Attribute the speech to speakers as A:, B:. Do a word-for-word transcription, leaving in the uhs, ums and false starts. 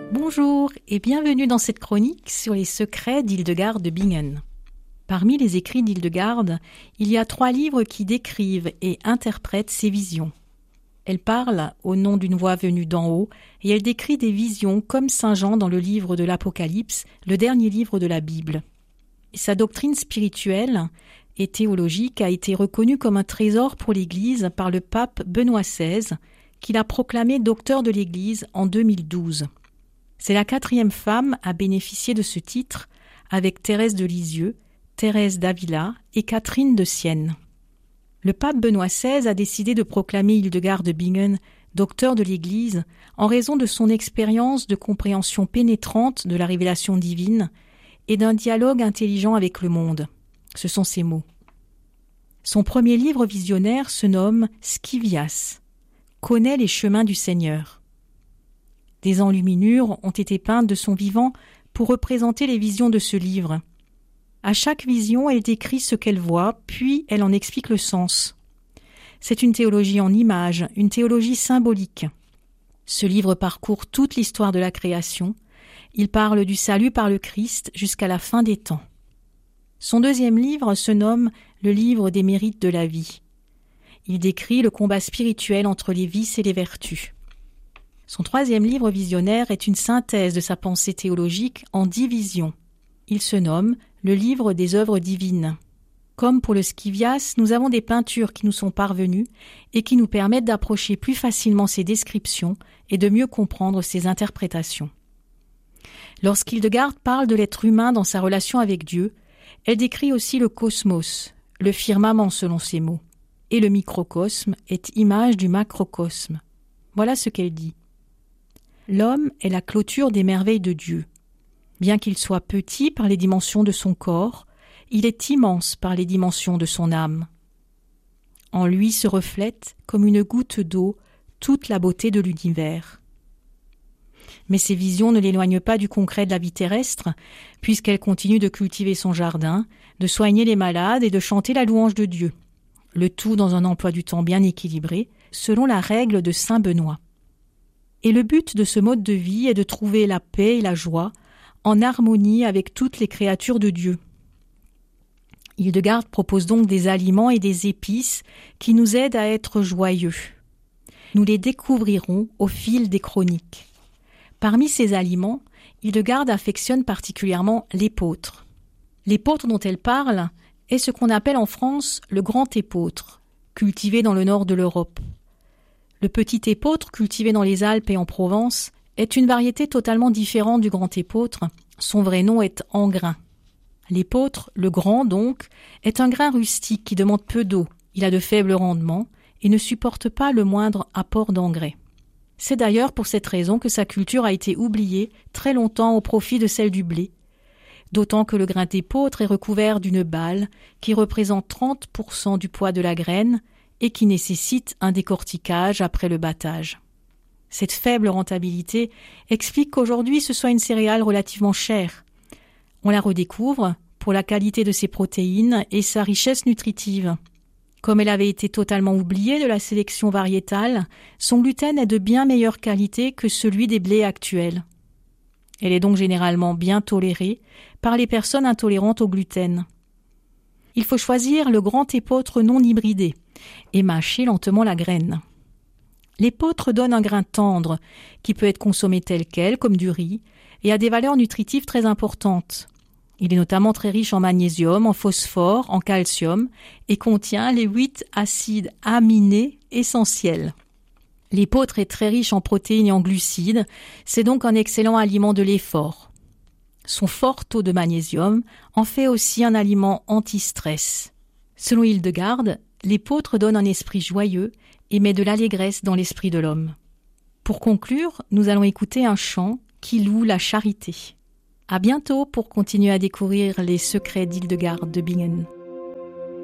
A: Bonjour et bienvenue dans cette chronique sur les secrets d'Hildegarde de Bingen. Parmi les écrits d'Hildegarde, il y a trois livres qui décrivent et interprètent ses visions. Elle parle au nom d'une voix venue d'en haut et elle décrit des visions comme Saint Jean dans le livre de l'Apocalypse, le dernier livre de la Bible. Sa doctrine spirituelle et théologique a été reconnue comme un trésor pour l'Église par le pape Benoît seize, qui l'a proclamé docteur de l'Église en deux mille douze. C'est la quatrième femme à bénéficier de ce titre, avec Thérèse de Lisieux, Thérèse d'Avila et Catherine de Sienne. Le pape Benoît seize a décidé de proclamer Hildegarde de Bingen docteur de l'Église en raison de son expérience de compréhension pénétrante de la révélation divine et d'un dialogue intelligent avec le monde. Ce sont ses mots. Son premier livre visionnaire se nomme Scivias, connaît les chemins du Seigneur. Des enluminures ont été peintes de son vivant pour représenter les visions de ce livre. À chaque vision, elle décrit ce qu'elle voit, puis elle en explique le sens. C'est une théologie en images, une théologie symbolique. Ce livre parcourt toute l'histoire de la création. Il parle du salut par le Christ jusqu'à la fin des temps. Son deuxième livre se nomme Le livre des mérites de la vie. Il décrit le combat spirituel entre les vices et les vertus. Son troisième livre visionnaire est une synthèse de sa pensée théologique en dix visions. Il se nomme Le livre des œuvres divines. Comme pour le Scivias, nous avons des peintures qui nous sont parvenues et qui nous permettent d'approcher plus facilement ses descriptions et de mieux comprendre ses interprétations. Lorsqu'Hildegarde parle de l'être humain dans sa relation avec Dieu, elle décrit aussi le cosmos, le firmament selon ses mots, et le microcosme est image du macrocosme. Voilà ce qu'elle dit. L'homme est la clôture des merveilles de Dieu. Bien qu'il soit petit par les dimensions de son corps, il est immense par les dimensions de son âme. En lui se reflète, comme une goutte d'eau, toute la beauté de l'univers. Mais ces visions ne l'éloignent pas du concret de la vie terrestre, puisqu'elle continue de cultiver son jardin, de soigner les malades et de chanter la louange de Dieu. Le tout dans un emploi du temps bien équilibré, selon la règle de saint Benoît. Et le but de ce mode de vie est de trouver la paix et la joie en harmonie avec toutes les créatures de Dieu. Hildegarde propose donc des aliments et des épices qui nous aident à être joyeux. Nous les découvrirons au fil des chroniques. Parmi ces aliments, Hildegarde affectionne particulièrement l'épeautre. L'épeautre dont elle parle est ce qu'on appelle en France le grand épeautre, cultivé dans le nord de l'Europe. Le petit épeautre, cultivé dans les Alpes et en Provence, est une variété totalement différente du grand épeautre. Son vrai nom est engrain. L'épeautre, le grand donc, est un grain rustique qui demande peu d'eau. Il a de faibles rendements et ne supporte pas le moindre apport d'engrais. C'est d'ailleurs pour cette raison que sa culture a été oubliée très longtemps au profit de celle du blé, d'autant que le grain d'épeautre est recouvert d'une balle qui représente trente pour cent du poids de la graine et qui nécessite un décortiquage après le battage. Cette faible rentabilité explique qu'aujourd'hui ce soit une céréale relativement chère. On la redécouvre pour la qualité de ses protéines et sa richesse nutritive. Comme elle avait été totalement oubliée de la sélection variétale, son gluten est de bien meilleure qualité que celui des blés actuels. Elle est donc généralement bien tolérée par les personnes intolérantes au gluten. Il faut choisir le grand épeautre non hybridé et mâcher lentement la graine. L'épeautre donne un grain tendre qui peut être consommé tel quel, comme du riz, et a des valeurs nutritives très importantes. Il est notamment très riche en magnésium, en phosphore, en calcium et contient les huit acides aminés essentiels. L'épeautre est très riche en protéines et en glucides, c'est donc un excellent aliment de l'effort. Son fort taux de magnésium en fait aussi un aliment anti-stress. Selon Hildegarde, l'épeautre donne un esprit joyeux et met de l'allégresse dans l'esprit de l'homme. Pour conclure, nous allons écouter un chant qui loue la charité. À bientôt pour continuer à découvrir les secrets d'Hildegarde de Bingen.